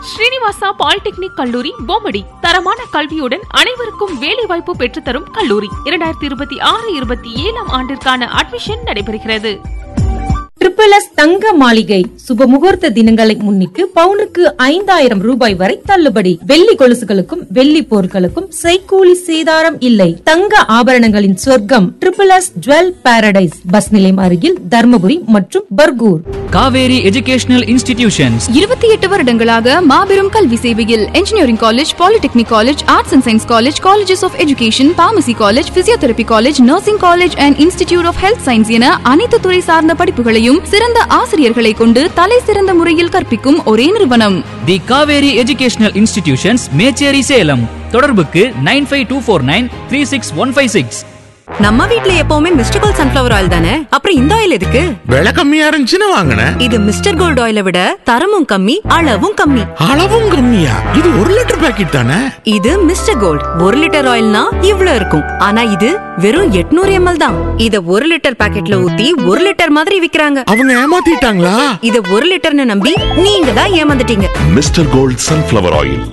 Srinivasa polytechnic கல்லூரி பொம்மடி. தரமான கல்வியுடன் அனைவருக்கும் வேலை வாய்ப்பு பெற்றுத்தரும் கல்லூரி. 2026-27 ஆண்டிற்கான அட்மிஷன் நடைபெறுகிறது. SSS தங்க மாளிகை சுப முகூர்த்த தினங்களை முன்னிட்டு பவுனுக்கு 5000 ரூபாய் வரை தள்ளுபடி. வெள்ளி கொலுசுகளுக்கும் வெள்ளி பொருட்களுக்கும் செய்கூலி சேதாரம் இல்லை. தங்க ஆபரணங்களின் சொர்க்கம் SSS ஜுவல் பாரடைஸ். பஸ் நிலையம் அருகில் தர்மபுரி மற்றும் பர்கூர். காவேரி எஜுகேஷனல் இன்ஸ்டிடியூஷன்ஸ் 28 வருடங்களாக மாபெரும் கல்வி சேவையில் engineering college, polytechnic college, arts and science college, colleges of education, pharmacy college, physiotherapy college, nursing college and institute of health science என அனைத்து துறை சார்ந்த படிப்புகளையும் சிறந்த ஆசிரியர்களை கொண்டு தலை சிறந்த முறையில் கற்பிக்கும் ஒரே நிறுவனம் தி காவேரி எஜுகேஷனல் இன்ஸ்டிடியூஷன்ஸ், மேச்சேரி, சேலம். தொடர்புக்கு 9524936156. நம்ம வீட்ல எப்பவுமே மிஸ்டர் கோல்ட் சன்ஃபிளவர் ஆயில் தானே, அப்புறம் இந்த ஆயில் எதுக்கு? விலை கம்மியா இருந்துச்சுன்னு வாங்கினேன். இது மிஸ்டர் கோல்ட் ஆயிலை விட தரமும் கம்மி, அளவும் கம்மி. அளவும் கம்மியா? இது 1 லிட்டர் பாக்கெட் தானே. இது மிஸ்டர் கோல்ட் 1 லிட்டர் ஆயில்னா இவ்ளோ இருக்கும். ஆனா இது வெறும் 800 ml தான். இத 1 லிட்டர் பாக்கெட்ல ஊத்தி 1 லிட்டர் மாதிரி விக்கிறாங்க. அவங்க ஏமாத்திட்டாங்களா? இத 1 லிட்டர்னு நம்பி நீங்க தான் ஏமாந்துட்டீங்க. Mister gold sunflower oil.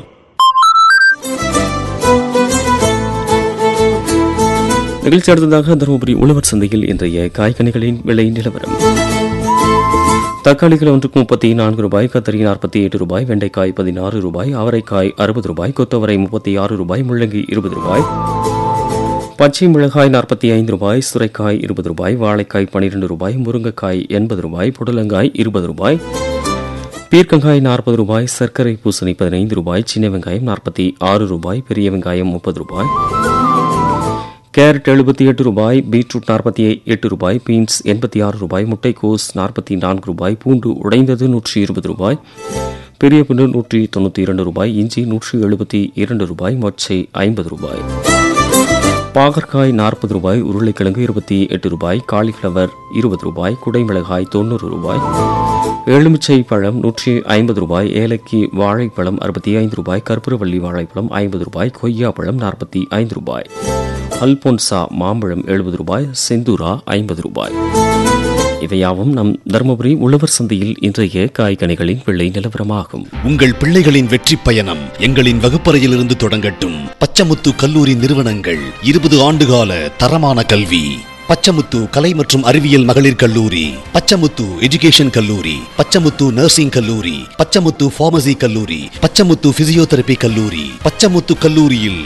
நிகழ்ச்சி அடுத்ததாக தருமபுரி உழவர் சந்தையில் இன்றைய காய்கனிகளின் விலை நிலவரம். தக்காளிகள் ஒன்றுக்கு 34 ரூபாய், கத்தரி 48 ரூபாய், வெண்டைக்காய் 16 ரூபாய், அவரைக்காய் 60 ரூபாய், கொத்தவரை 36 ரூபாய், முள்ளங்கி 20 ரூபாய், பச்சை மிளகாய் 45 ரூபாய், சுரைக்காய் 20 ரூபாய், வாழைக்காய் 12 ரூபாய், முருங்கைக்காய் 80 ரூபாய், புடலங்காய் 20 ரூபாய், பீர்க்கங்காய் 40 ரூபாய், சர்க்கரை பூசணி 15 ரூபாய், சின்ன வெங்காயம் 46 ரூபாய், பெரிய வெங்காயம் 30 ரூபாய், கேரட் 78 ரூபாய், பீட்ரூட் 48 ரூபாய், பீன்ஸ் 86 ரூபாய், முட்டைக்கோஸ் 44 ரூபாய், பூண்டு உடைந்தது 120 ரூபாய், பெரிய பூண்டு 192 ரூபாய், இஞ்சி 172 ரூபாய், மொச்சை 50 ரூபாய், பாகற்காய் 40 ரூபாய், உருளைக்கிழங்கு 28 ரூபாய், காலிஃபிளவர் 20 ரூபாய், குடைமிளகாய் 90 ரூபாய், எலுமிச்சை பழம் 150 ரூபாய், ஏலக்கி வாழைப்பழம் 65 ரூபாய், கற்பூரவள்ளி வாழைப்பழம் 50 ரூபாய், கொய்யா பழம் 45 ரூபாய், அல்போன்சா மாம்பழம் 70 ரூபாய், செந்தூரா 50 ரூபாய். இவையாவும் நம் தருமபுரி உழவர் சந்தையில் இன்றைய காய்கனிகளின் விலை நிலவரமாகும். உங்கள் பிள்ளைகளின் வெற்றி பயணம் எங்களின் வகுப்பறையிலிருந்து தொடங்கட்டும். பச்சமுத்து கல்லூரி நிறுவனங்கள் 20 ஆண்டுகால தரமான கல்வி. பச்சமுத்து கலை மற்றும் அறிவியல் மகளிர் கல்லூரி, பச்சமுத்து எஜுகேஷன் கல்லூரி, பச்சமுத்து நர்சிங் கல்லூரி, பச்சமுத்து பார்மசி கல்லூரி, பச்சமுத்து பிசியோதெரபி கல்லூரி. பச்சமுத்து கல்லூரியில்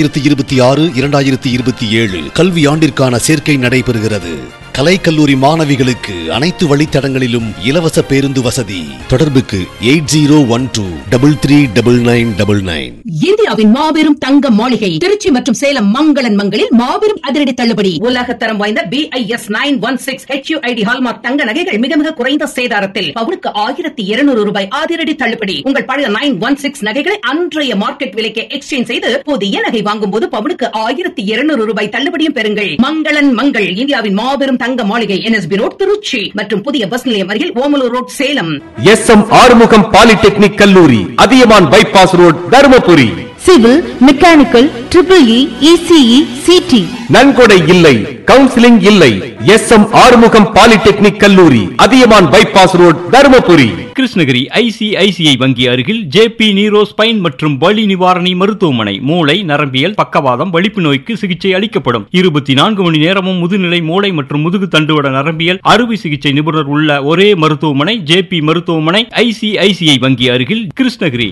2026-2027 கல்வி ஆண்டிற்கான சேர்க்கை நடைபெறுகிறது. கலைக்கல்லூரி மாணவிகளுக்கு அனைத்து வழித்தடங்களிலும் இலவச பேருந்து வசதி. தொடர்புக்கு 8012339999. இந்தியாவின் மாபெரும் தங்க மாளிகை திருச்சி மற்றும் சேலம் மங்களன் மங்களில் மாபெரும் அதிரடி தள்ளுபடி. உலகத்தரம் வாய்ந்த BIS 916 HUID ஹால்மார்க் தங்க நகைகள் மிக மிக குறைந்த சேதாரத்தில் பவுனுக்கு 1200 ரூபாய் அதிரடி தள்ளுபடி. உங்கள் பழைய 916 நகைகளை அன்றைய மார்க்கெட் விலைக்கு எக்ஸ்சேஞ்ச் செய்து புதிய நகை வாங்கும் போது பவுனுக்கு 1200 ரூபாய் தள்ளுபடியும் பெறுங்கள். மங்களன் மங்கள் இந்தியாவின் மாபெரும் தங்க மாளிகை, NSB ரோட் திருச்சி மற்றும் புதிய பஸ் நிலையம் அருகில் Omalur road Salem. SM Arumugam polytechnic கல்லூரி, Athiyaman bypass road, Dharmapuri. Civil, mechanical, EEE, ECE, CT. நன்கொடை இல்லை, கவுன்சிலிங் இல்லை. SM ஆறுமுகம் பாலிடெக்னிக் கல்லூரி, Athiyaman bypass road, Dharmapuri. Krishnagiri ICICI வங்கி அருகில் JP நீரோ ஸ்பைன் மற்றும் வலி நிவாரணி மருத்துவமனை. மூளை, நரம்பியல், பக்கவாதம், வலிப்பு நோய்க்கு சிகிச்சை அளிக்கப்படும். 24 மணி நேரமும் முதுநிலை மூளை மற்றும் முதுகு தண்டுவட நரம்பியல் அறுவை சிகிச்சை நிபுணர் உள்ள ஒரே மருத்துவமனை JP மருத்துவமனை, ICICI வங்கி அருகில், கிருஷ்ணகிரி.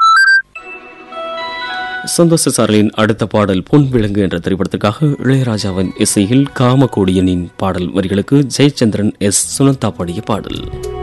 சந்தோஷ சாரலின் அடுத்த பாடல் பொன் விலங்கு என்ற திரைப்படத்திற்காக இளையராஜாவின் இசையில் காமகோடியனின் பாடல் வரிகளுக்கு ஜெயச்சந்திரன் S. சுனந்தா பாடிய பாடல்.